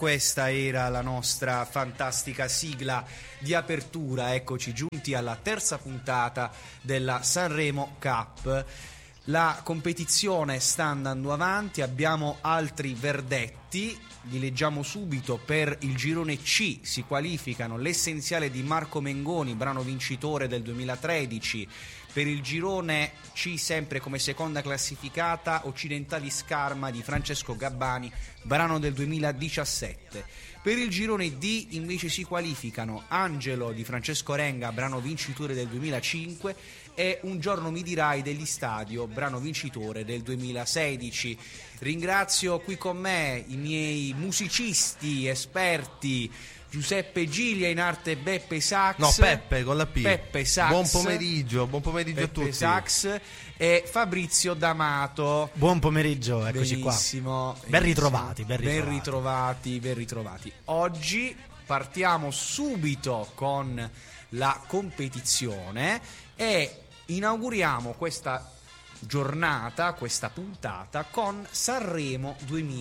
Questa era la nostra fantastica sigla di apertura. Eccoci giunti alla terza puntata della Sanremo Cup. La competizione sta andando avanti, abbiamo altri verdetti, li leggiamo subito. Per il girone C si qualificano L'Essenziale di Marco Mengoni, brano vincitore del 2013. Per il girone C, sempre come seconda classificata, Occidentali Scarma di Francesco Gabbani, brano del 2017. Per il girone D invece si qualificano Angelo di Francesco Renga, brano vincitore del 2005, e Un giorno mi dirai degli Stadio, brano vincitore del 2016. Ringrazio qui con me i miei musicisti esperti, Giuseppe Gilia, in arte Beppe Sax. No, Peppe con la P. Peppe Sax. Buon pomeriggio Peppe a tutti. Sax e Fabrizio D'Amato. Buon pomeriggio, eccoci Benissimo, qua. Ben ritrovati. Ben ritrovati. Oggi partiamo subito con la competizione e inauguriamo questa giornata, questa puntata, con Sanremo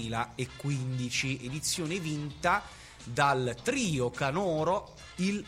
2015, edizione vinta dal trio canoro Il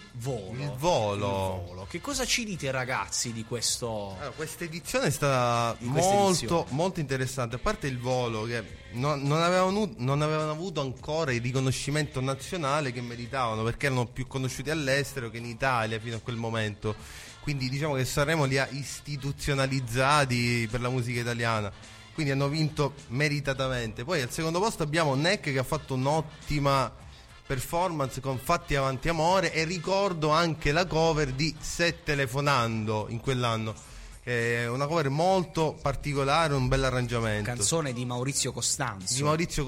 Volo. Che cosa ci dite, ragazzi, di questo? Allora, questa edizione è stata molto interessante. A parte Il Volo, che non avevano avuto ancora il riconoscimento nazionale che meritavano, perché erano più conosciuti all'estero che in Italia fino a quel momento. Quindi diciamo che Sanremo li ha istituzionalizzati per la musica italiana, quindi hanno vinto meritatamente. Poi al secondo posto abbiamo Neck, che ha fatto un'ottima performance con Fatti avanti amore, e ricordo anche la cover di Se telefonando in quell'anno, una cover molto particolare, un bel arrangiamento. Canzone di Maurizio Costanzo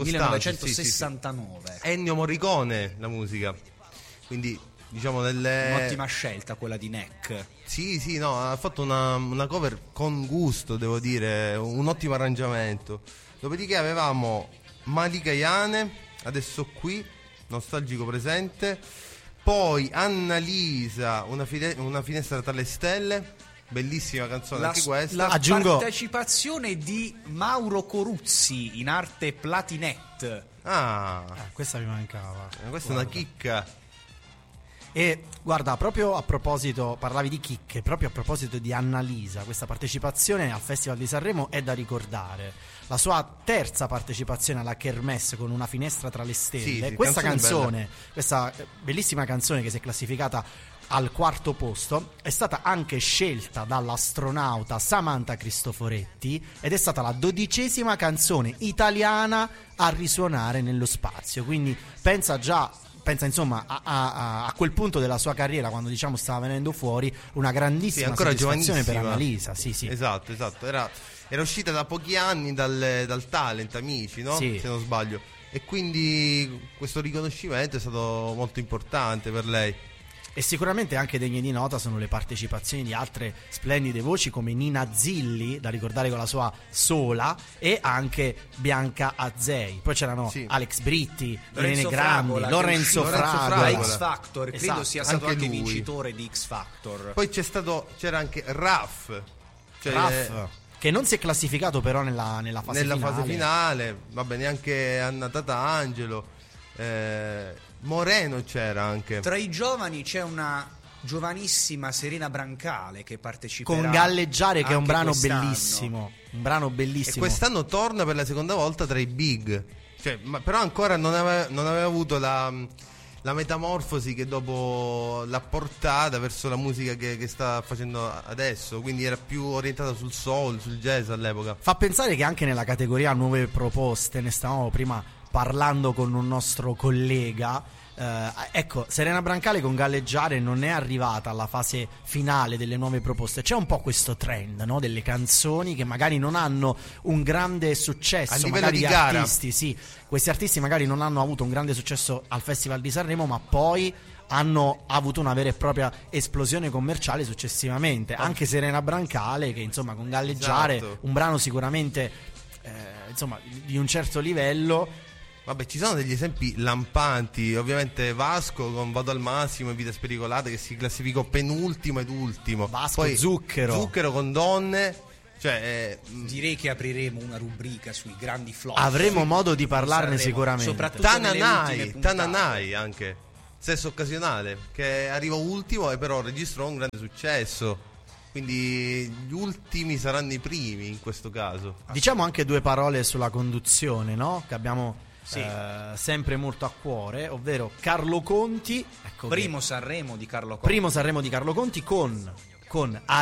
1969. Sì. Ennio Morricone la musica, quindi diciamo un'ottima scelta quella di Neck. Sì, no, ha fatto una cover con gusto, devo dire, un ottimo arrangiamento. Dopodiché avevamo Malika Iane, Adesso qui, nostalgico presente. Poi Annalisa, una finestra tra le stelle, bellissima canzone anche questa. La partecipazione di Mauro Coruzzi, in arte Platinette. Questa mi mancava. Questa è una chicca. E guarda, proprio a proposito, parlavi di chicche, proprio a proposito di Annalisa, questa partecipazione al Festival di Sanremo è da ricordare. La sua terza partecipazione alla Kermesse con Una finestra tra le stelle. Sì, questa canzone, questa bellissima canzone che si è classificata al quarto posto, è stata anche scelta dall'astronauta Samantha Cristoforetti ed è stata la 12ª canzone italiana a risuonare nello spazio. Quindi pensa insomma a quel punto della sua carriera, quando diciamo stava venendo fuori, una grandissima soddisfazione per Annalisa. Sì. Esatto. Era uscita da pochi anni dal Talent Amici, no? Sì. Se non sbaglio. E quindi questo riconoscimento è stato molto importante per lei. E sicuramente anche degne di nota sono le partecipazioni di altre splendide voci come Nina Zilli, da ricordare con la sua Sola, e anche Bianca Azzei. Poi c'erano Alex Britti, Irene Grandi, Lorenzo Fragola, X Factor, credo sia stato anche vincitore di X Factor. Poi c'era anche Raff, che non si è classificato però nella fase finale. Vabbè, neanche Anna Tatangelo. Moreno c'era anche. Tra i giovani c'è una giovanissima Serena Brancale che parteciperà con Galleggiare, che è un brano quest'anno. bellissimo. E quest'anno torna per la seconda volta tra i big. Però ancora non aveva avuto la metamorfosi che dopo l'ha portata verso la musica che sta facendo adesso, quindi era più orientata sul soul, sul jazz all'epoca. Fa pensare che anche nella categoria nuove proposte, ne stavamo prima parlando con un nostro collega, ecco, Serena Brancale con Galleggiare non è arrivata alla fase finale delle nuove proposte. C'è un po' questo trend, no? Delle canzoni che magari non hanno un grande successo a livello magari di gara. artisti, sì, questi artisti magari non hanno avuto un grande successo al Festival di Sanremo, ma poi hanno avuto una vera e propria esplosione commerciale successivamente. Anche Serena Brancale, che insomma con Galleggiare, un brano sicuramente insomma di un certo livello. Vabbè, ci sono degli esempi lampanti. Ovviamente Vasco con Vado al massimo e Vita spericolata, che si classificò penultimo ed ultimo. Vasco, poi Zucchero con Donne. Cioè, direi che apriremo una rubrica sui grandi flop. Avremo modo di parlarne sicuramente. Soprattutto nelle ultime puntate. Tananai anche, stesso occasionale, che arriva ultimo e però registrò un grande successo. Quindi gli ultimi saranno i primi in questo caso. Diciamo anche due parole sulla conduzione, no? Che abbiamo sempre molto a cuore, ovvero Carlo Conti. Ecco Primo Sanremo di Carlo Conti. Primo Sanremo di Carlo Conti con